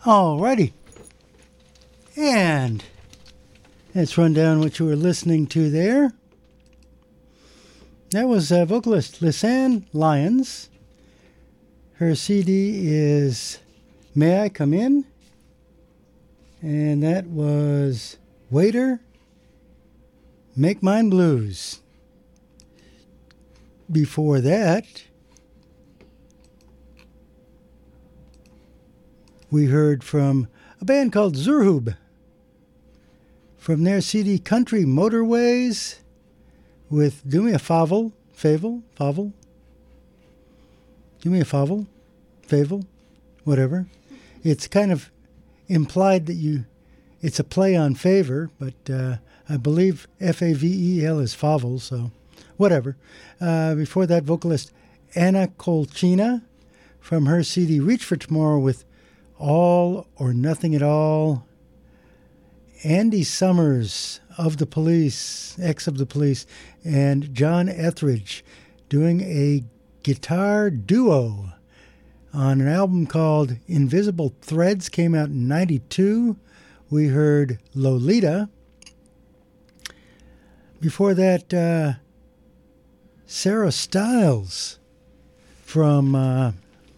Alrighty. And let's run down what you were listening to there. That was vocalist Lisanne Lyons. Her CD is May I Come In? And that was Waiter, Make Mine Blues. Before that, we heard from a band called Zurhub. From their CD Country Motorways with Do Me a Favor, Do Me a Favor, whatever. It's kind of implied that it's a play on favor, but I believe Favel is Favel, so whatever. Before that, vocalist Anna Kolchina from her CD Reach for Tomorrow with All or Nothing at All. Andy Summers of the Police, ex of the Police, and John Etheridge doing a guitar duo on an album called Invisible Threads, came out in 92. We heard Lolita. Before that, Sarah Stiles from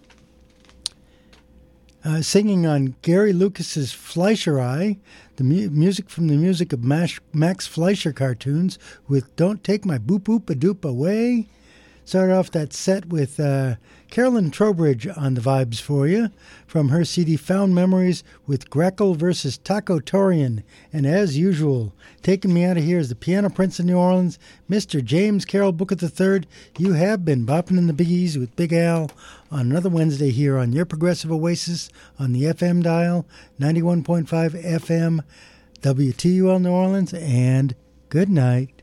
singing on Gary Lucas's Fleischerei, the music from the music of Max Fleischer cartoons with Don't Take My Boop Boop A Doop Away. Started off that set with Carolyn Trowbridge on the vibes for you from her CD Found Memories with Grekel versus Taco Torian. And as usual, taking me out of here is the Piano Prince of New Orleans, Mr. James Carroll Booker III. You have been bopping in the biggies with Big Al on another Wednesday here on your Progressive Oasis on the FM dial, 91.5 FM, WTUL New Orleans, and good night.